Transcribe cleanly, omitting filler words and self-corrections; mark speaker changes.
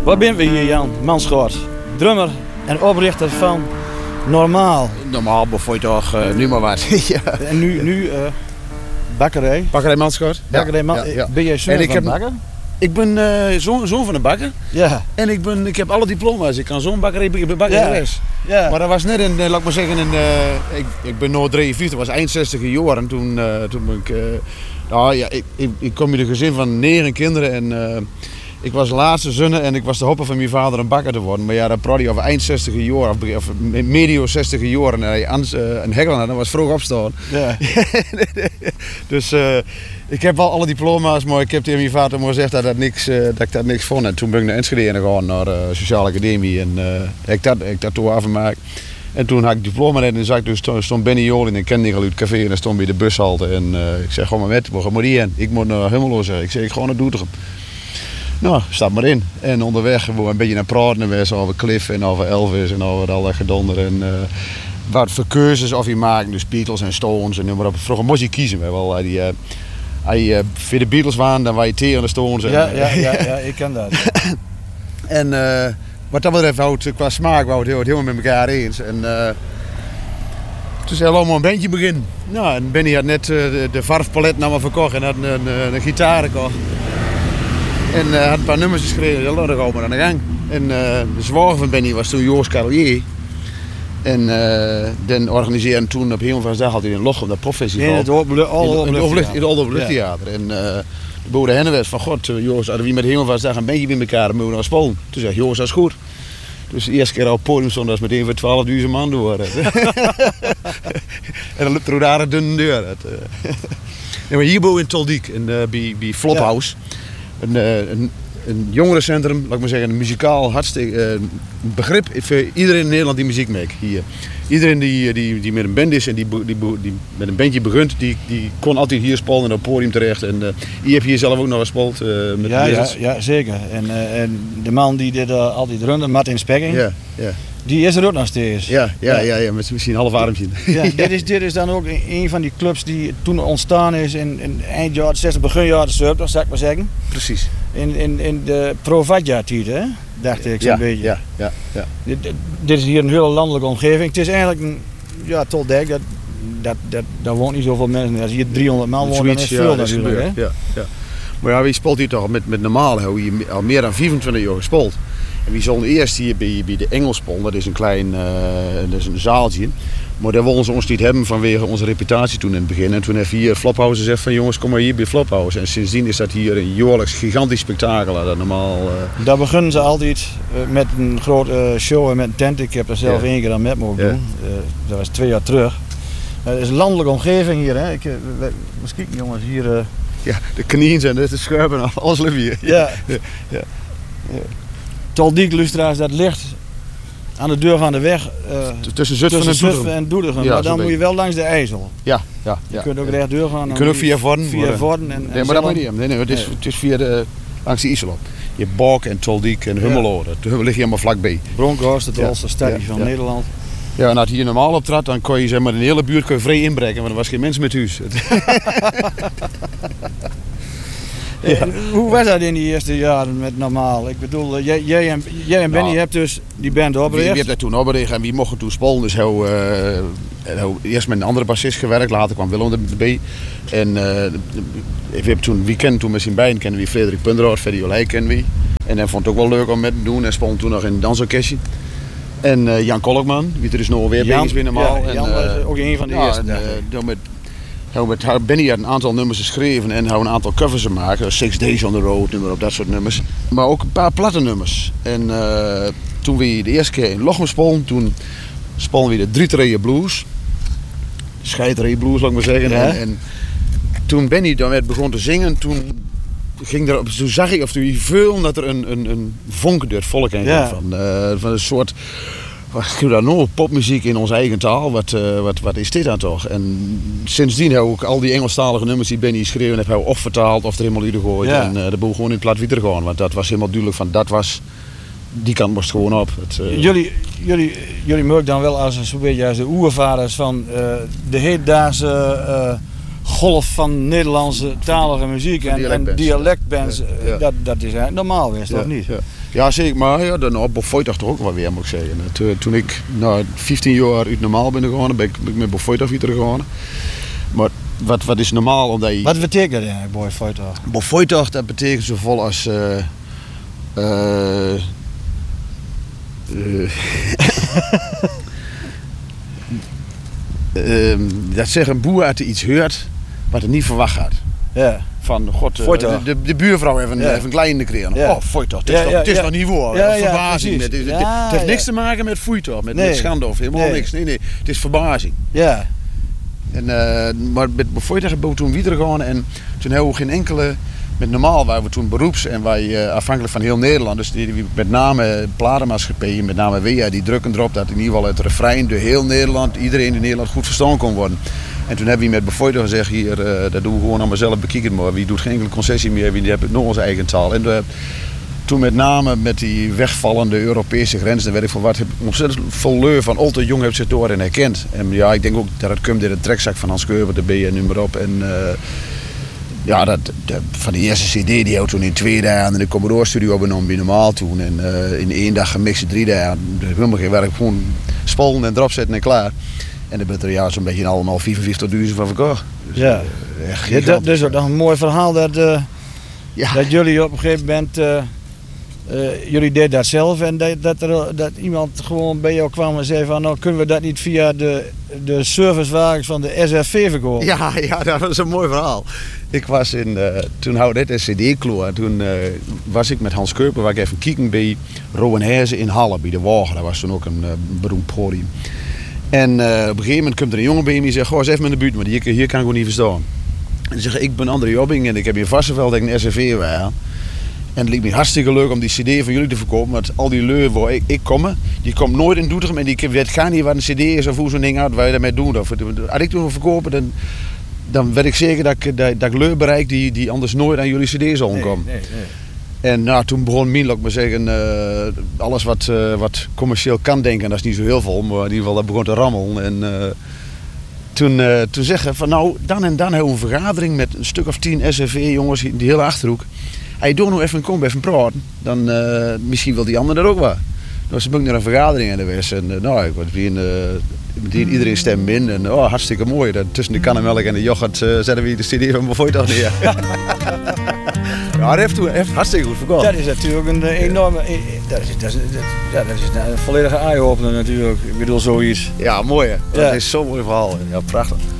Speaker 1: Waar zijn we hier, Jan Manschoort? Drummer en oprichter van Normaal.
Speaker 2: Normaal bevoor je toch nu maar wat. Ja.
Speaker 1: En nu bakkerij.
Speaker 2: Bakkerij Manschoort.
Speaker 1: Bakkerij
Speaker 2: Ja.
Speaker 1: Ben jij zoon van bakken?
Speaker 2: Ik ben zoon van een bakker.
Speaker 1: Ja.
Speaker 2: En ik heb alle diploma's. Ik kan zo'n bakkerij bakken.
Speaker 1: Ja.
Speaker 2: Maar dat was net in, laat ik maar zeggen, ik ben nu 43, was eind 60 jaar. En toen ben ik kom uit een gezin van 9 kinderen en ik was de laatste zoon en ik was de hoop van mijn vader een bakker te worden. Maar ja, dat praat je over eind 60 jaar of medio 60 jaar en een Hegelaar, dat was vroeg opstaan.
Speaker 1: Ja.
Speaker 2: Dus ik heb wel alle diploma's, maar ik heb tegen mijn vader maar gezegd dat ik dat niks vond. En toen ben ik naar Enschede gegaan, naar de Sociale Academie en ik dat toen afgemaakt. En toen had ik diploma net en zag ik dus stond Benny Jol in een Kendingel uit het café en daar stond bij de bushalte. En ik zeg gewoon maar met, waar moet die in? Ik moet naar Hummelo zeggen. Ik zeg, ik ga naar Doetinchem. Nou, stap maar in. En onderweg we een beetje naar praten over Cliff en over Elvis en over al dat gedonder. En wat voor keuzes of je maakt, dus Beatles en Stones en noem maar op. Vroeger moest je kiezen. Als je voor de Beatles waren, dan was je tegen de Stones.
Speaker 1: Ja, ik ken dat.
Speaker 2: En wat dat betreft, qua smaak, wou het helemaal met elkaar eens. En toen zei allemaal een bandje beginnen. Nou, en Benny had net de verfpalet nou maar verkocht en had een gitaar gekocht. En had een paar nummers geschreven, dat laten we maar aan de gang. En de zwager van Benny was toen Joost Carlier. En dan organiseerde toen op Hemelvaartsdag had hij een log op dat popfestival.
Speaker 1: In het
Speaker 2: Openluchttheater. En de boer de Hennewes van God, Joost, hadden we met Hemelvaartsdag een beetje bij elkaar en moeten naar Spolen. Toen zei Joost, dat is goed. Dus de eerste keer op het podium stond dat meteen voor 12.000 man door. En dan liep er daar een dunne deur. Maar hierboven in Toldiek, bij Flophouse. Een jongerencentrum, laat ik maar zeggen, een muzikaal hartstikke begrip voor iedereen in Nederland die muziek maakt hier. Iedereen die met een band is en die met een bandje begint, die kon altijd hier spelen en op het podium terecht. En je hebt hier zelf ook nog gespeeld met
Speaker 1: ja, zeker. En de man die dit altijd runde, Martin Spekking, die is er ook nog steeds.
Speaker 2: Ja, met misschien een half armpje.
Speaker 1: Ja, dit is dan ook een van die clubs die toen ontstaan is in eind jaren 60, begin jaren 70, zou ik maar zeggen.
Speaker 2: Precies.
Speaker 1: In de Provatja-tijd, hè? Dacht ik zo'n beetje.
Speaker 2: Ja.
Speaker 1: Dit is hier een hele landelijke omgeving. Het is eigenlijk een Toldijk, daar woont niet zoveel mensen. Als hier 300 man wonen, dan is het veel natuurlijk. Hè?
Speaker 2: Ja. Maar ja, wie speelt hier toch met Normaal? Hoe je al meer dan 25 jaar gespeeld. En wie zullen eerst hier bij de Engelspol, dat is een klein dat is een zaaltje. Maar daar wilden ze ons niet hebben vanwege onze reputatie toen in het begin. En toen heeft hier Flophouse gezegd van jongens, kom maar hier bij Flophouse. En sindsdien is dat hier een jaarlijks gigantisch spektakel. Dat normaal.
Speaker 1: Daar beginnen ze altijd met een grote show en met een tent. Ik heb er zelf 1 keer aan met mogen doen. Dat was 2 jaar terug. Het is een landelijke omgeving hier. Hè. Misschien jongens hier.
Speaker 2: Ja, de knieën en de schuiven en alles lukt hier.
Speaker 1: Ja. Toldiek, luisteraars, dat ligt aan de deur van de weg
Speaker 2: tussen Zutphen
Speaker 1: en Doetinchem.
Speaker 2: Ja,
Speaker 1: maar dan moet je wel langs de IJssel.
Speaker 2: Ja.
Speaker 1: Je kunt ook rechtdoor gaan.
Speaker 2: Je kunt ook via Vorden.
Speaker 1: Nee,
Speaker 2: maar dat moet niet. Nee, het is via langs de IJssel op. Je hebt Balk en Toldiek en Hummelo. Dat ligt hier helemaal vlakbij.
Speaker 1: Bronkhorst, het oudste stadje van Nederland.
Speaker 2: Ja, en als je hier normaal optrad, dan kon je zeg maar, de hele buurt vrij inbreken, want er was geen mens met huis.
Speaker 1: Ja. Hoe was dat in die eerste jaren met Normaal? Ik bedoel, jij en Benny hebt dus die band opgericht.
Speaker 2: Wie heeft dat toen opgericht en wie mocht toen spelen? Dus eerst met een andere bassist gewerkt, later kwam Willem erbij. En we kennen toen met zijn beiden kennen we Frederik Punderhout, Freddy Olij kennen we. En hij vond het ook wel leuk om met te doen en speelde toen nog in een dansorkestje. En Jan Kolkman, wie er dus nog weer bezig is bij Normaal.
Speaker 1: Ja, Jan was ook een van de eerste.
Speaker 2: Benny had een aantal nummers geschreven en een aantal covers gemaakt. 6 Days on the Road, op dat soort nummers. Maar ook een paar platte nummers. En toen we de eerste keer in Lochem speelden, toen speelden we de 3-treeën blues. Scheidreeën blues, laat ik maar zeggen.
Speaker 1: Ja.
Speaker 2: En toen Benny dan begon te zingen, toen zag ik, of toen veel dat er een vonk door het volk heen kwam. Van een soort... popmuziek in onze eigen taal, wat is dit dan toch? En sindsdien heb ik ook al die Engelstalige nummers die Benny geschreven heeft, of vertaald of er helemaal uitgegooid. Ja. En de boel gewoon in het plat weer gaan, want dat was helemaal duidelijk van, die kant moest gewoon op.
Speaker 1: Jullie merken dan wel als een beetje als de oervaders van de hedendaagse golf van Nederlandse talige muziek en dialectbands. Dat is eigenlijk normaal, is toch niet?
Speaker 2: Ja, zeker. Maar ja, dan Bofoitag toch ook wel weer, moet ik zeggen. Toen ik 15 jaar uit normaal ben gegaan, ben ik met Bofoitag weer gegaan. Maar wat is normaal? Omdat je...
Speaker 1: Wat betekent dat eigenlijk, Bofoitag?
Speaker 2: Bofoitag, dat betekent zoveel als... dat zegt een boer uit iets hoort wat hij niet verwacht had.
Speaker 1: Ja.
Speaker 2: Van god, de buurvrouw heeft een kleine gekregen.
Speaker 1: Ja.
Speaker 2: Oh, foeitag, het is nog niet waar.
Speaker 1: Ja,
Speaker 2: verbazing.
Speaker 1: precies.
Speaker 2: Het heeft niks te maken met foeitag, met schande of helemaal niks. Nee, het is verbazing.
Speaker 1: Ja.
Speaker 2: En, maar met foeitag hebben we toen weer gegaan en toen hebben we geen enkele... Met normaal waren we toen beroeps en wij afhankelijk van heel Nederland, dus met name platenmaatschappijen, met name WEA, die drukken erop dat in ieder geval het refrein door heel Nederland, iedereen in Nederland goed verstaan kon worden. En toen hebben we met Bofoitag gezegd, hier, dat doen we gewoon allemaal zelf bekijken, maar wie doet geen enkele concessie meer, wie heeft nog onze eigen taal. En toen met name met die wegvallende Europese grenzen, weet ik van wat, heb ik ontzettend veel leur van al te jong heb zich daarin herkend. En ja, ik denk ook dat het komt in de trekzak van Hans Keuper, de B en noem maar op. En, ja, van de eerste CD die hebben we toen in 2 dagen in de Commodore Studio opgenomen bij normaal toen. En in 1 dag gemixt 3 dagen. Helemaal geen werk, gewoon spolen en erop zetten en klaar. En dan ben er ja, zo'n beetje allemaal 45.000 van verkocht. Dus,
Speaker 1: ja. Dat is ook nog een mooi verhaal dat jullie op een gegeven moment... jullie deden dat zelf en dat iemand gewoon bij jou kwam en zei van nou kunnen we dat niet via de servicewagens van de SRV verkopen?
Speaker 2: Ja, dat was een mooi verhaal. Ik was toen had ik net een CD klaar. Toen was ik met Hans Keuper, waar ik even kijken bij Rowenherzen in Halle, bij de Wagen. Dat was toen ook een beroemd podium. En op een gegeven moment komt er een jongen bij me die zegt, goh, eens even met de buurt, maar hier kan ik gewoon niet verstaan. En die zegt, ik ben André Jobbing en ik heb hier Varsseveld dat ik een SRV waar. En het liep me hartstikke leuk om die CD van jullie te verkopen. Want al die leur waar ik kom, die komt nooit in Doetinchem. En die weet gaan niet wat een CD is of hoe zo'n ding uit, waar je daarmee doet. Als ik toen verkopen, dan weet ik zeker dat ik leur bereik die anders nooit aan jullie CD zal komen. Nee. En nou, toen begon Minlok me zeggen, alles wat commercieel kan denken, dat is niet zo heel veel. Maar in ieder geval, dat begon te rammelen. En toen zeggen van nou, dan en dan hebben we een vergadering met een stuk of 10 SRV jongens in die hele Achterhoek. Hij doet nou even even praten, dan misschien wil die ander dat ook wel. Dus ben ik naar een vergadering en geweest en ik was meteen iedereen stem in en hartstikke mooi. Tussen de kannenmelk en de yoghurt zetten we de CD van Bofoitag neer. Ja, dat heeft hartstikke goed verkocht.
Speaker 1: Dat is natuurlijk een enorme, dat is een volledige eye-opener natuurlijk. Ik bedoel zoiets.
Speaker 2: Ja, mooi hè. Dat is zo'n mooi verhaal. Ja, prachtig.